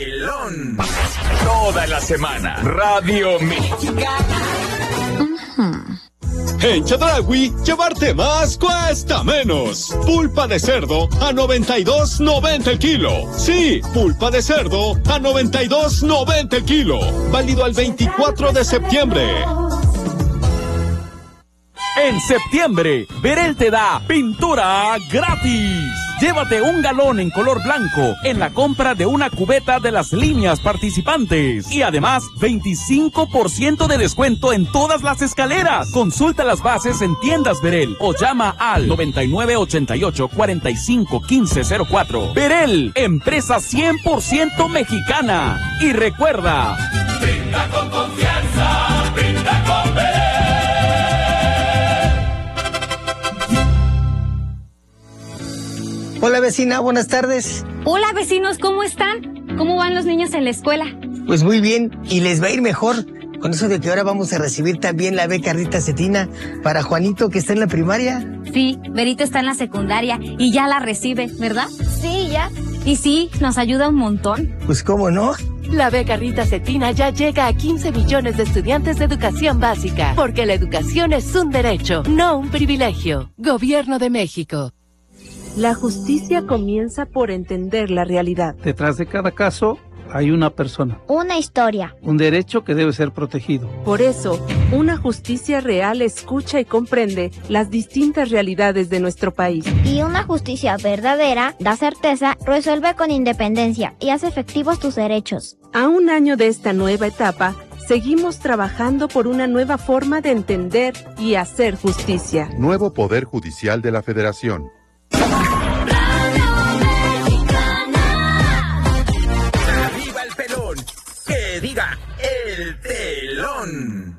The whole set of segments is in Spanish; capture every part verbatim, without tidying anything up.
Pelón. Toda la semana. Radio Mexicana. En Chedraui, llevarte más cuesta menos. Pulpa de cerdo a noventa y dos noventa el kilo. Sí, pulpa de cerdo a noventa y dos noventa el kilo. Válido al veinticuatro de septiembre. En septiembre, Berel te da pintura gratis. Llévate un galón en color blanco en la compra de una cubeta de las líneas participantes. Y además, veinticinco por ciento de descuento en todas las escaleras. Consulta las bases en tiendas Berel o llama al noventa y nueve ochenta y ocho cuarenta y cinco quince cero cuatro. Berel, empresa cien por ciento mexicana. Y recuerda, Brinda con confianza, brinda con Berel. Hola vecina, buenas tardes. Hola vecinos, ¿cómo están? ¿Cómo van los niños en la escuela? Pues muy bien, y les va a ir mejor con eso de que ahora vamos a recibir también la beca Rita Cetina para Juanito, que está en la primaria. Sí, Berito está en la secundaria y ya la recibe, ¿verdad? Sí, ya. Y sí, nos ayuda un montón. Pues cómo no. La beca Rita Cetina ya llega a quince millones de estudiantes de educación básica, porque la educación es un derecho, no un privilegio. Gobierno de México. La justicia comienza por entender la realidad. Detrás de cada caso hay una persona. Una historia. Un derecho que debe ser protegido. Por eso, una justicia real escucha y comprende las distintas realidades de nuestro país. Y una justicia verdadera da certeza, resuelve con independencia y hace efectivos tus derechos. A un año de esta nueva etapa, seguimos trabajando por una nueva forma de entender y hacer justicia. Nuevo Poder Judicial de la Federación. ¡Arriba el pelón! ¡Que diga el pelón!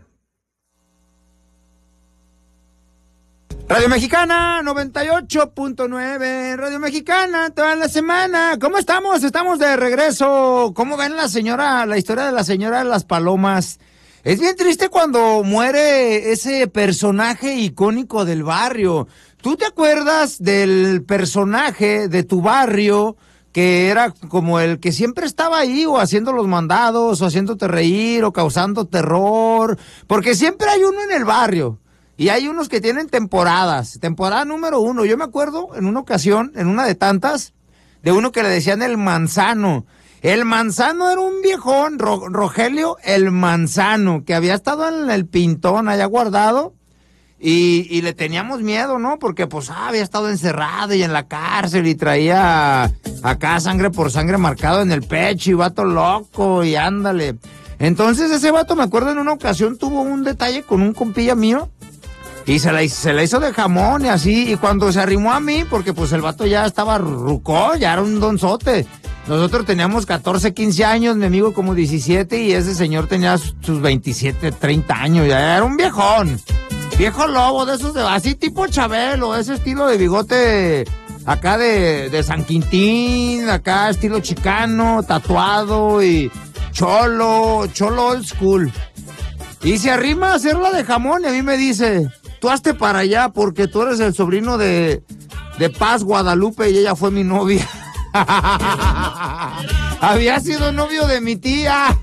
Radio Mexicana noventa y ocho punto nueve, Radio Mexicana toda la semana. ¿Cómo estamos? Estamos de regreso. ¿Cómo ven la señora, la historia de la señora de las palomas? Es bien triste cuando muere ese personaje icónico del barrio. ¿Tú te acuerdas del personaje de tu barrio que era como el que siempre estaba ahí o haciendo los mandados o haciéndote reír o causando terror? Porque siempre hay uno en el barrio y hay unos que tienen temporadas. Temporada número uno. Yo me acuerdo en una ocasión, en una de tantas, de uno que le decían el Manzano. El Manzano era un viejón, Ro- Rogelio el Manzano, que había estado en el Pintón allá guardado. Y, y le teníamos miedo, ¿no? Porque pues ah, había estado encerrado y en la cárcel y traía acá sangre por sangre marcado en el pecho y vato loco y ándale. Entonces ese vato, me acuerdo, en una ocasión tuvo un detalle con un compilla mío y se la, se la hizo de jamón y así. Y cuando se arrimó a mí, porque pues el vato ya estaba rucó, ya era un donzote. Nosotros teníamos catorce, quince años, mi amigo como diecisiete y ese señor tenía sus veintisiete, treinta años, ya era un viejón. Viejo lobo, de esos, de, así tipo Chabelo, ese estilo de bigote acá de, de San Quintín, acá estilo chicano, tatuado y cholo, cholo old school. Y se arrima a hacerla de jamón y a mí me dice, tú hazte para allá porque tú eres el sobrino de, de Paz Guadalupe y ella fue mi novia. Había sido novio de mi tía.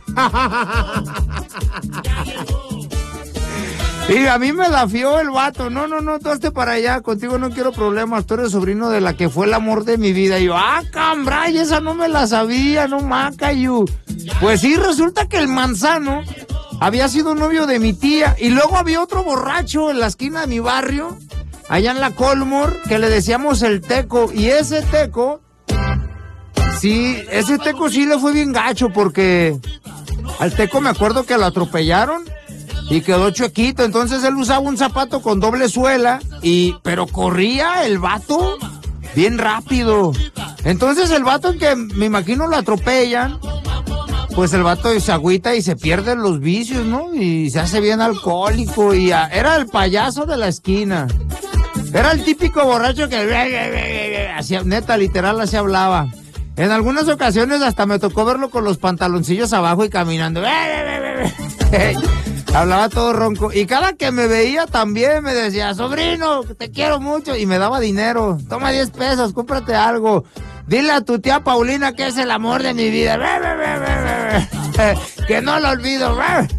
Y a mí me la fió el vato. No, no, no, tú hazte para allá. Contigo no quiero problemas. Tú eres sobrino de la que fue el amor de mi vida. Y yo, ah, cambray, esa no me la sabía, no macayu. Pues sí, resulta que el Manzano había sido novio de mi tía. Y luego había otro borracho en la esquina de mi barrio, allá en la Colmor, que le decíamos el Teco. Y ese Teco, sí, ese Teco sí le fue bien gacho porque al Teco me acuerdo que lo atropellaron y quedó chuequito, entonces él usaba un zapato con doble suela, y pero corría el vato bien rápido. Entonces el vato en que me imagino lo atropellan, pues el vato se agüita y se pierden los vicios, ¿no? Y se hace bien alcohólico y a, era el payaso de la esquina. Era el típico borracho que hacía, neta, literal, así hablaba. En algunas ocasiones hasta me tocó verlo con los pantaloncillos abajo y caminando. Hablaba todo ronco. Y cada que me veía también me decía, sobrino, te quiero mucho. Y me daba dinero. Toma diez pesos, cómprate algo. Dile a tu tía Paulina que es el amor de mi vida. Que no lo olvido.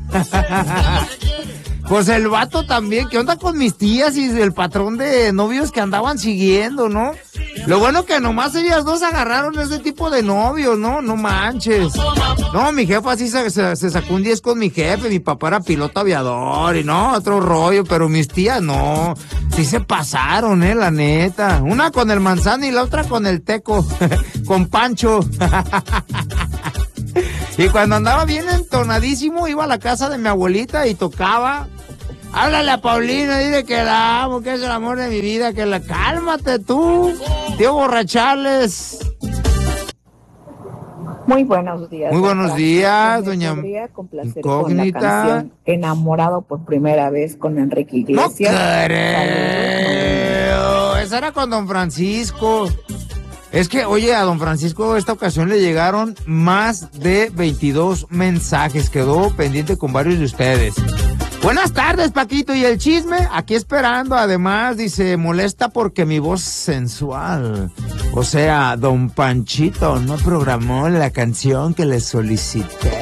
Pues el vato también, ¿qué onda con mis tías y el patrón de novios que andaban siguiendo, no? Lo bueno que nomás ellas dos agarraron ese tipo de novios, ¿no? No manches. No, mi jefa sí se, se, se sacó un diez con mi jefe, mi papá era piloto aviador y no, otro rollo, pero mis tías no. Sí se pasaron, eh, la neta. Una con el Manzano y la otra con el Teco, con Pancho. Y cuando andaba bien entonadísimo, iba a la casa de mi abuelita y tocaba. Háblale a Paulina, dile que la amo, que es el amor de mi vida, que la... Cálmate tú, tío Borrachales. Muy buenos días. Muy buenos días, doña Incógnita. Con la canción Enamorado por primera vez con Enrique Iglesias. No creo. Esa era con don Francisco. Es que, oye, a don Francisco esta ocasión le llegaron más de veintidós mensajes. Quedó pendiente con varios de ustedes. Buenas tardes, Paquito. ¿Y el chisme? Aquí esperando. Además, dice, molesta porque mi voz sensual. O sea, don Panchito no programó la canción que le solicité.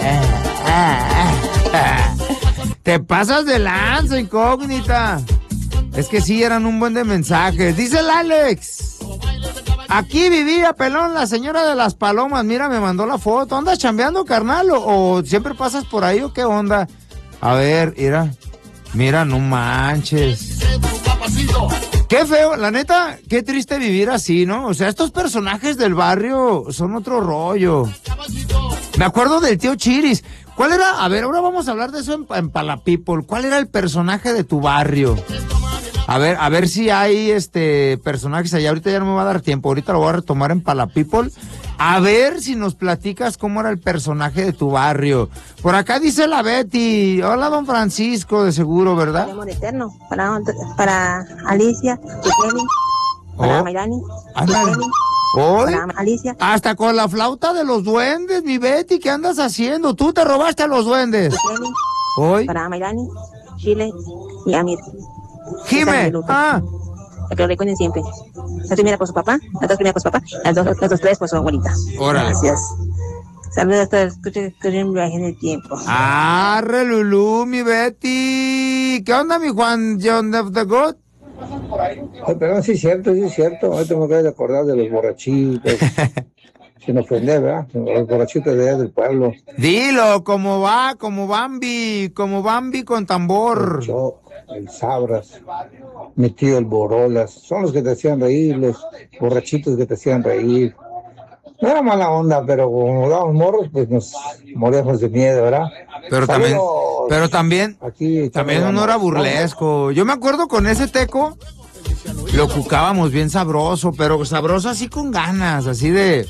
Te pasas de lanza, Incógnita. Es que sí, eran un buen de mensajes. Dice el Alex. Aquí vivía, pelón, la señora de las palomas. Mira, me mandó la foto. ¿Andas chambeando, carnal? ¿O, o siempre pasas por ahí o qué onda? A ver, mira, mira, no manches. Qué feo, la neta, qué triste vivir así, ¿no? O sea, estos personajes del barrio son otro rollo. Me acuerdo del tío Chiris. ¿Cuál era? A ver, ahora vamos a hablar de eso en, en Palapeople. ¿Cuál era el personaje de tu barrio? A ver, a ver si hay este personajes allá. Ahorita ya no me va a dar tiempo. Ahorita lo voy a retomar en Palapeople. A ver si nos platicas cómo era el personaje de tu barrio. Por acá dice la Betty. Hola, don Francisco, de seguro, ¿verdad? Amor eterno. Para, para Alicia, Kevin, para Oh. Mayrani, Ándale. Kevin, Hoy, para Alicia. hasta con la flauta de los duendes, mi Betty, ¿qué andas haciendo? Tú te robaste a los duendes. Kevin, Hoy, para Mayrani, Chile y Amir. Jime, ah, Que lo recuerden siempre. La primera por su papá, las dos primeras por su papá, las dos, las dos tres por su abuelita. Órale. Gracias. Saludos a todos. Escuchen un viaje en el tiempo. arre Lulú, mi Betty. ¿Qué onda, mi Juan John of the God? Ay, pero sí es cierto, sí es cierto. Ahorita me acabo de acordar de los borrachitos. Sin ofender, ¿verdad? Los borrachitos de allá del pueblo. Dilo, como va, como Bambi, como Bambi con tambor. Yo, el Sabras, mi tío el Borolas, son los que te hacían reír, los borrachitos que te hacían reír. No era mala onda, pero como dábamos morros, pues nos moríamos de miedo, ¿verdad? Pero Saludos. también, pero también, Aquí también uno era burlesco. Yo me acuerdo con ese teco, lo cucábamos bien sabroso, pero sabroso así con ganas, así de...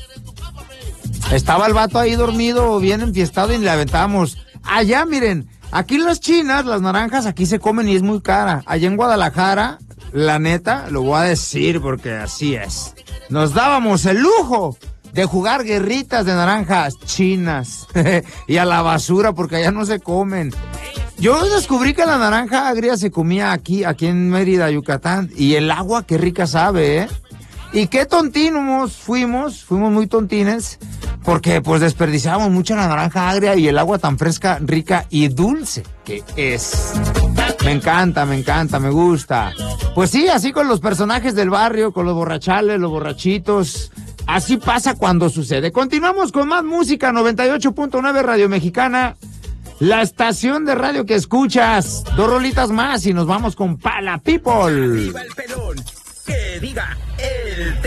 Estaba el vato ahí dormido, bien enfiestado, y le aventábamos. Allá, miren, aquí las chinas, las naranjas, aquí se comen y es muy cara. Allá en Guadalajara, la neta, lo voy a decir porque así es. Nos dábamos el lujo de jugar guerritas de naranjas chinas y a la basura porque allá no se comen. Yo descubrí que la naranja agria se comía aquí, aquí en Mérida, Yucatán, y el agua qué rica sabe, ¿eh? Y qué tontinos fuimos, fuimos muy tontines, porque pues desperdiciábamos mucho la naranja agria y el agua tan fresca, rica y dulce que es. Me encanta, me encanta, me gusta. Pues sí, así con los personajes del barrio, con los borrachales, los borrachitos. Así pasa cuando sucede. Continuamos con más música, noventa y ocho punto nueve Radio Mexicana. La estación de radio que escuchas. Dos rolitas más y nos vamos con Palapeople. ¡Viva el pelón! ¡Que diga el